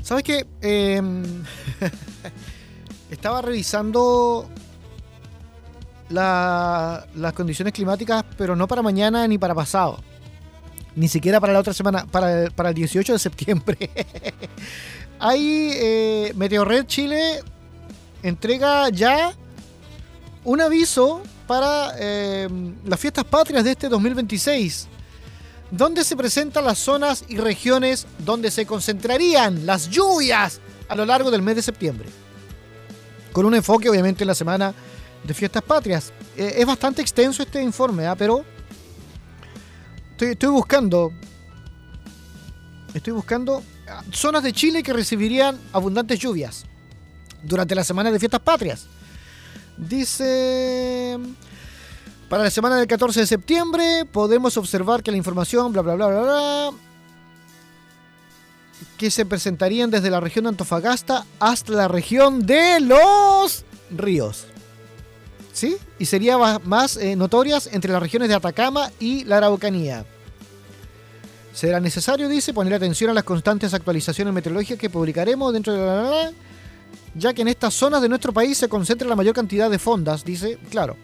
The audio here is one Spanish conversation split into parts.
¿Sabes qué? Estaba revisando las condiciones climáticas, pero no para mañana ni para pasado. Ni siquiera para la otra semana, para el 18 de septiembre. Hay Meteorred Chile entrega ya un aviso para las fiestas patrias de este 2026, donde se presentan las zonas y regiones donde se concentrarían las lluvias a lo largo del mes de septiembre, con un enfoque obviamente en la semana de fiestas patrias. Es bastante extenso este informe, pero estoy buscando zonas de Chile que recibirían abundantes lluvias durante la semana de fiestas patrias. Dice: para la semana del 14 de septiembre podemos observar que la información que se presentarían desde la región de Antofagasta hasta la región de Los Ríos, ¿sí? Y serían más notorias entre las regiones de Atacama y la Araucanía. Será necesario, dice, poner atención a las constantes actualizaciones meteorológicas que publicaremos dentro de ya que en estas zonas de nuestro país se concentra la mayor cantidad de fondas, dice, claro.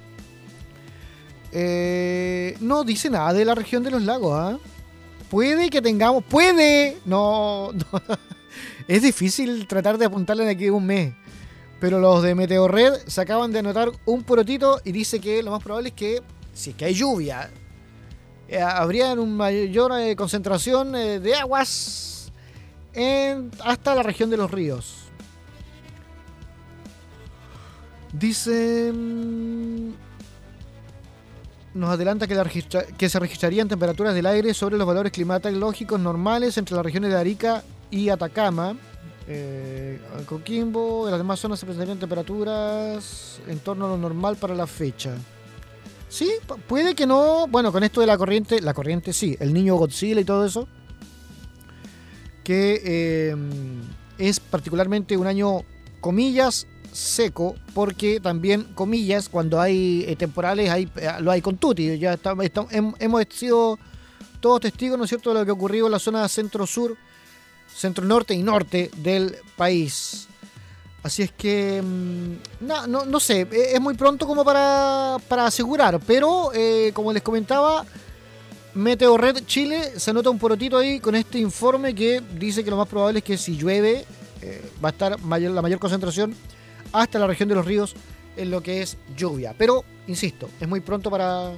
No dice nada de la región de los lagos, Puede que tengamos, no. Es difícil tratar de apuntarle de aquí a un mes, pero los de Meteorred se acaban de anotar un porotito y dice que lo más probable es que, si es que hay lluvia, habría una mayor concentración de aguas hasta la región de los ríos. Dice, nos adelanta que se registrarían temperaturas del aire sobre los valores climatológicos normales entre las regiones de Arica y Atacama. Coquimbo, en las demás zonas se presentarían temperaturas en torno a lo normal para la fecha. Sí, puede que no. Bueno, con esto de la corriente sí, el niño Godzilla y todo eso, que es particularmente un año, comillas, seco, porque también, comillas, cuando hay temporales lo hay con tutti. Ya hemos sido todos testigos, ¿no es cierto?, de lo que ocurrió en la zona centro-sur, centro-norte y norte del país. Así es que no sé, es muy pronto como para asegurar, pero como les comentaba, Meteorred Chile se anota un porotito ahí con este informe que dice que lo más probable es que si llueve va a estar la mayor concentración hasta la región de los ríos en lo que es lluvia. Pero, insisto, es muy pronto para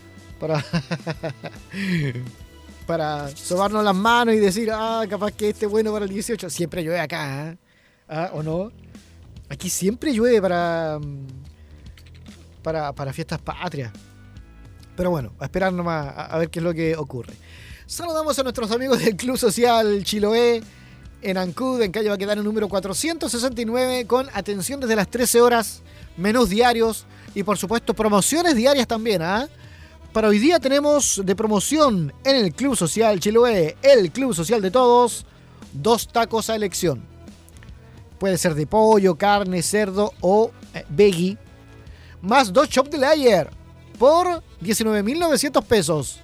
sobarnos las manos y decir, capaz que este es bueno para el 18. Siempre llueve acá, ¿o no? Aquí siempre llueve para fiestas patrias. Pero bueno, a esperar nomás a ver qué es lo que ocurre. Saludamos a nuestros amigos del Club Social Chiloé en Ancud, en calle Baquedano número 469, con atención desde las 13 horas, menús diarios y por supuesto promociones diarias también. Para hoy día tenemos de promoción en el Club Social Chiloé, el Club Social de todos, 2 tacos a elección. Puede ser de pollo, carne, cerdo o veggie, más 2 chop de layer por 19.900 pesos.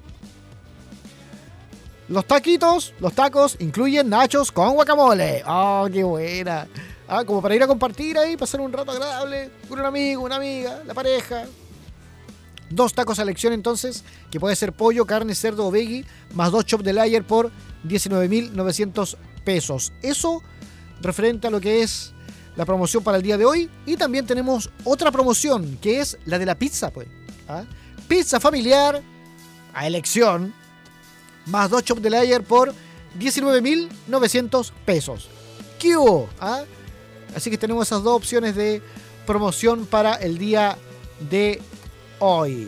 Los tacos incluyen nachos con guacamole. ¡Oh, qué buena! Como para ir a compartir ahí, pasar un rato agradable con un amigo, una amiga, la pareja. 2 tacos a elección entonces, que puede ser pollo, carne, cerdo o veggie, más 2 chop de layer por 19.900 pesos. Eso referente a lo que es la promoción para el día de hoy. Y también tenemos otra promoción, que es la de la pizza, pues. Pizza familiar a elección, más 2 chop de layer por 19.900 pesos. ¿Qué hubo? Así que tenemos esas 2 opciones de promoción para el día de hoy.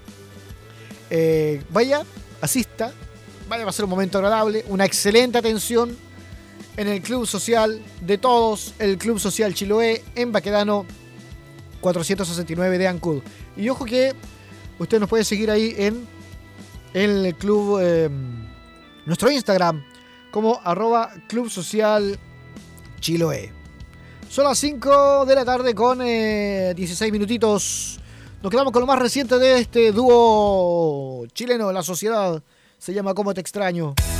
Vaya, asista, vaya a pasar un momento agradable, una excelente atención en el Club Social de todos, el Club Social Chiloé, en Baquedano 469 de Ancud. Y ojo que usted nos puede seguir ahí en el club, nuestro Instagram, como @Club Social Chiloé. Son las 5 de la tarde con 16 minutitos. Nos quedamos con lo más reciente de este dúo chileno, La Sociedad. Se llama Cómo te extraño.